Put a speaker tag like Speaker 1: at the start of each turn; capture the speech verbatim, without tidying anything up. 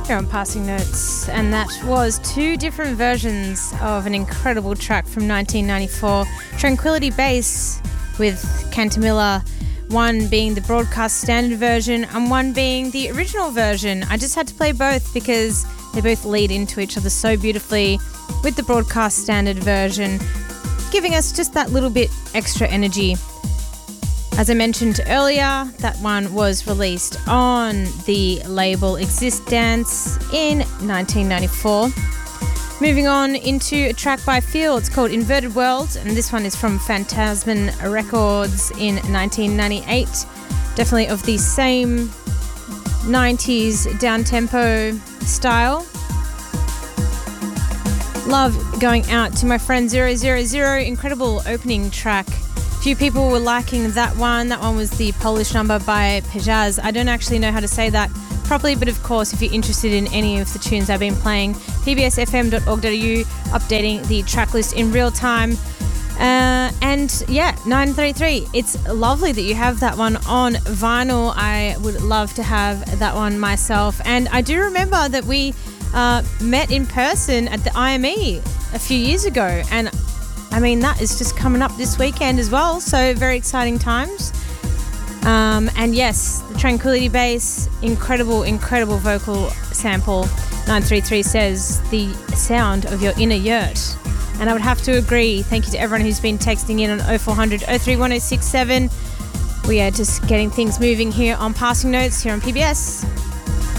Speaker 1: Here on Passing Notes, and that was two different versions of an incredible track from nineteen ninety-four, Tranquility Base with Cantamilla, one being the broadcast standard version and one being the original version. I just had to play both because they both lead into each other so beautifully, with the broadcast standard version giving us just that little bit extra energy. As I mentioned earlier, that one was released on the label Exist Dance in nineteen ninety-four. Moving on into a track by Fields called Inverted World, and this one is from Phantasman Records in nineteen ninety-eight. Definitely of the same nineties down-tempo style. Love going out to my friend zero zero zero, incredible opening track. Few people were liking that one. That one was the Polish number by Pejaz. I don't actually know how to say that properly, but of course, if you're interested in any of the tunes I've been playing, p b s f m dot org dot a u, updating the track list in real time. Uh, and yeah, nine thirty-three. It's lovely that you have that one on vinyl. I would love to have that one myself. And I do remember that we uh, met in person at the I M E a few years ago, and I mean, that is just coming up this weekend as well, so very exciting times. Um, and yes, the Tranquility Base, incredible, incredible vocal sample. nine three three says, the sound of your inner yurt. And I would have to agree. Thank you to everyone who's been texting in on oh four hundred oh three one oh six seven. We are just getting things moving here on Passing Notes here on P B S.